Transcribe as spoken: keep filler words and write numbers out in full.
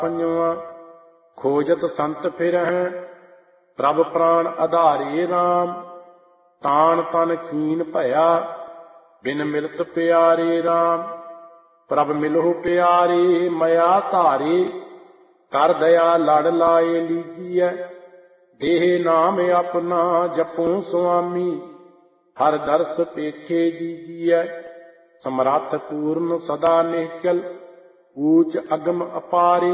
ਪੰਜਵਾਂ ਖੋਜਤ ਸੰਤ ਫਿਰਹਿ ਪ੍ਰਭ ਪ੍ਰਾਣ ਆਧਾਰੇ ਰਾਮ। ਤਾਣ ਤਨ ਖੀਨ ਭਇਆ ਬਿਨ ਮਿਲਤ ਪਿਆਰੇ ਰਾਮ। ਪ੍ਰਭ ਮਿਲਹੁ ਪਿਆਰੇ ਮਇਆ ਧਾਰੇ ਕਰ ਦਇਆ ਲੜ ਲਾਏ ਲੀਜੀਐ। ਦੇਹ ਨਾਮ ਆਪਣਾ ਜਪੋ ਸੁਆਮੀ ਹਰ ਦਰਸ ਪੇਖੇ ਜੀਜੀਐ। ਸਮਰੱਥ ਪੂਰਨ ਸਦਾ ਨਿਹਚਲ ਊਚ ਅਗਮ ਅਪਾਰੇ